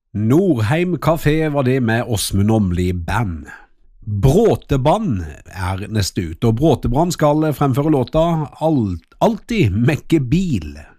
Norheim Café var det med Åsmund Åmli Band. Bråteband neste ut, og Bråteband skal fremføre låta Alltid mekke bil.